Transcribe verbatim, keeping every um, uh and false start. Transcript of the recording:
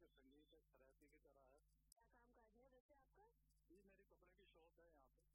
संगीत थेरेपी की तरह है। क्या काम काज है वैसे आपका? जी मेरी कपड़े की शॉप है यहाँ पे।